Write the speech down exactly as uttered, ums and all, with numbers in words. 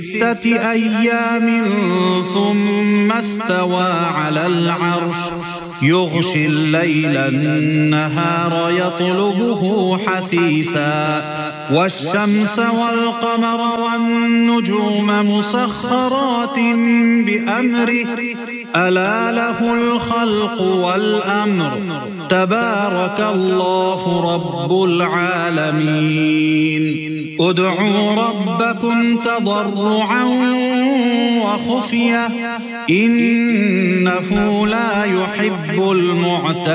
ستة أيام ثم استوى على العرش يغشي الليل النهار يطلبه حثيثا والشمس والقمر والنجوم مسخرات بأمره ألا له الخلق والأمر تبارك الله رب العالمين ادعوا ربكم تضرعا وخفية إنه لا يحب المعتدين.